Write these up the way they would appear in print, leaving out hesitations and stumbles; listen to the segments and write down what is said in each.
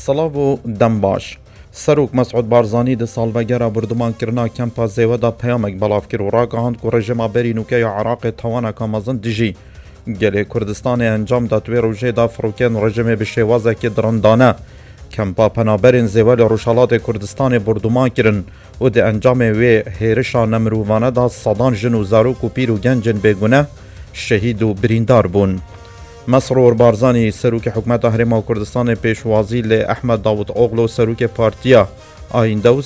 سلاو و دم باش سروک مسعود بارزانی ده سالوگرا بردمان کرنا کمپا زیودا پیامک بلاف کر و راگهاند که رژیم بری نوکه عراق توانا کامازن دجی گله کردستان انجام داتوی روژه دا فروکن رژیم بشوازه که درندانه کمپا پنابرین زیوال روشالات کردستان بردمان کرن و ده انجام وی هیرشا نمروانه دا صدان جن و زاروک و پیر و گنجن بگونه شهید و بریندار بون. مسرور بارزانی سروک حکومت هرما کردستان پیشوازی ل احمد داوود اوغلو سروک پارتیا آینده و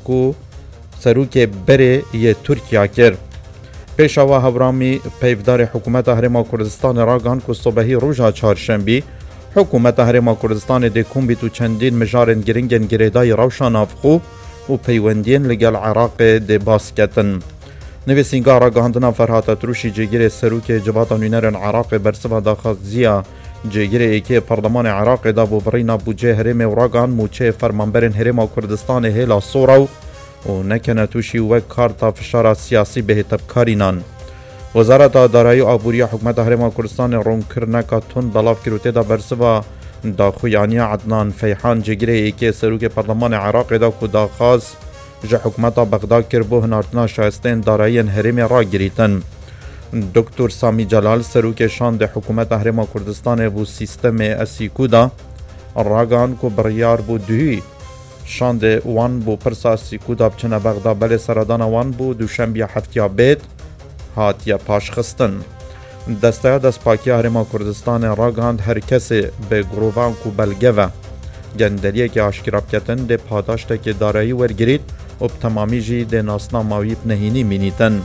سروک بره ی ترکیه کر پیشوا هورامی پیفدار حکومت هرما کردستان راگان که صبحی روژا چهارشنبه حکومت هرما کردستان ده کومبیت و چندین مجارن گرینگن گریدای روشان افخو و پیوندین لگل عراق ده باسکتن نویسینگا راگهاندنا فرهات تروشی جگیر سروک جبهتا نوینرن عراق برسوا داخازیا جگیر ایکی پارلمان عراق دا بو برینا بوجه هرم و راگهان موچه فرمانبرن هرم کردستان هیلا سوراو و نکنه توشی و کارتا فشار سیاسی به تبکارینان. وزارت دارایی و آبوری حکومت هرم کردستان رون کرنکا تون بلاف کروته دا برسوا دا خویانی عدنان فیحان جگیر ایکی سروک پارلمان عراق دا که داخاز جه حکومت بغداد کربو هنارتنا شایستین دارایین هرم را گریتن. دکتر سامی جلال سروک شان ده حکومت هرم کردستان بو سیستم اسیکو دا راگان کو بریار بو دوی شان ده وان بو پرسا اسیکو دا بچنه بغداد بله سردان وان بو دوشنبی هفتیا بید هاتیا پاش خستن. دسته دست پاکی هرم کردستان راگاند هر کسی به گروهان کو بلگه و گندریه که آشکراب کتن ده پاداشته که دارایی ورگرید و تمامی جی ده ناسنا ماویب نهینی مینیتن.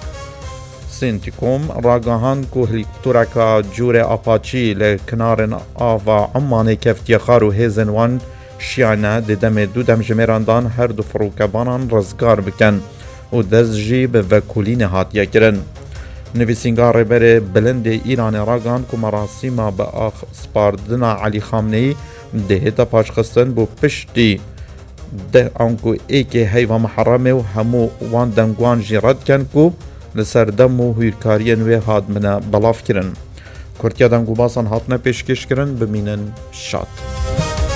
سنتیکوم راگاهان که هلیکوپتورکا جور آپاچی لکنارن آوا عمانه کفتی خارو هیزن وان شیانه ده دم دو دم جمیراندان هر دو فروکبانان رزگار بکن و دست جی به وکولین هاتیه کرن. نویسینگا ریبر بلند ایران راگان که مراسیما به سپاردنا علی خامنه‌ای دهتا پاشخستن بو پشتی ده آنکو ایکی حیوان محرمه و همو وان دنگوان جی رد کن که لسر دم و هیرکارین وی هاد منه بلاف کرن. کرتیا دنگو باسان هاتنه پیشکش کرن بمینن شاد.